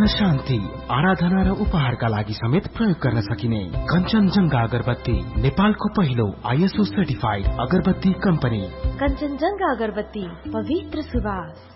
पूर्ण शान्ति, आराधना र उपहारका लागि समेत प्रयोग गर्न सकिने कञ्चनजंघा अगरबत्ती, नेपालको पहिलो ISO सर्टिफाइड अगरबत्ती कम्पनी। कञ्चनजंघा अगरबत्ती, पवित्र सुवास।